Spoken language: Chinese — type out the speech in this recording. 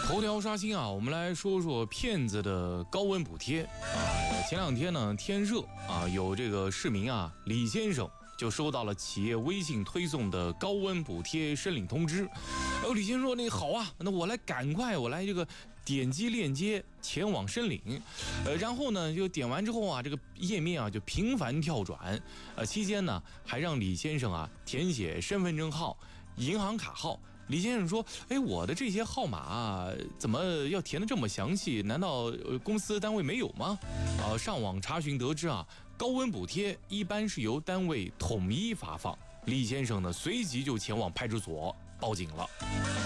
头条刷新啊，我们来说说骗子的高温补贴啊。前两天呢，天热啊，有这个市民啊，李先生就收到了企业微信推送的高温补贴申领通知。李先生说：“那个好啊，那我来我来这个点击链接前往申领。然后呢，就点完之后啊，这个页面啊就频繁跳转。期间呢，还让李先生啊填写身份证号、银行卡号。”李先生说：“我的这些号码怎么要填得这么详细？难道公司单位没有吗？”上网查询得知啊，高温补贴一般是由单位统一发放。李先生呢，随即就前往派出所报警了。